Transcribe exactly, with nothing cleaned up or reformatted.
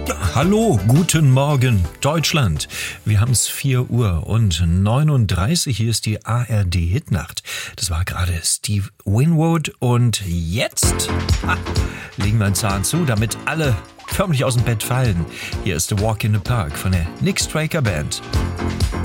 Hallo, guten Morgen, Deutschland. Wir haben es vier Uhr und neununddreißig. Hier ist die A R D-Hitnacht. Das war gerade Steve Winwood und jetzt ah, legen wir einen Zahn zu, damit alle förmlich aus dem Bett fallen. Hier ist The Walk in the Park von der Nick Straker Band.